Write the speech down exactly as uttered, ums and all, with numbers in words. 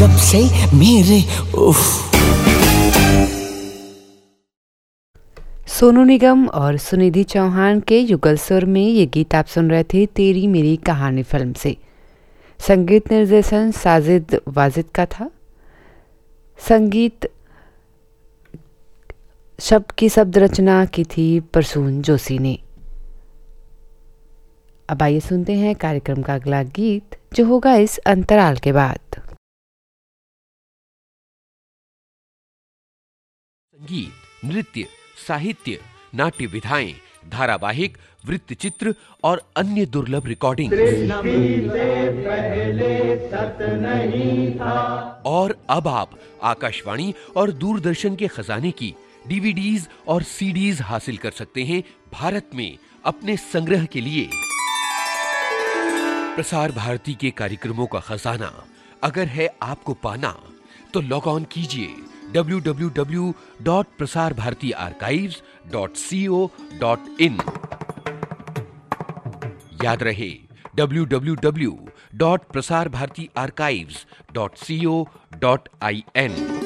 जब से मेरे उफ। सोनू निगम और सुनिधि चौहान के युगल सुर में ये गीत आप सुन रहे थे तेरी मेरी कहानी फिल्म से। संगीत निर्देशन साजिद वाजिद का था। संगीत शब्द की शब्द रचना की थी प्रसून जोशी ने। अब आइए सुनते हैं कार्यक्रम का अगला गीत जो होगा इस अंतराल के बाद। संगीत, नृत्य, साहित्य, नाट्य विधाएं, धारावाहिक, वृत्तचित्र और अन्य दुर्लभ रिकॉर्डिंग और अब आप आकाशवाणी और दूरदर्शन के खजाने की डीवीडीज और सीडीज हासिल कर सकते हैं भारत में अपने संग्रह के लिए। प्रसार भारती के कार्यक्रमों का खजाना अगर है आपको पाना तो लॉग ऑन कीजिए W W W dot Prasar Bharati archives dot C O dot in. याद रहे W W W dot Prasar Bharati archives dot C O dot I N.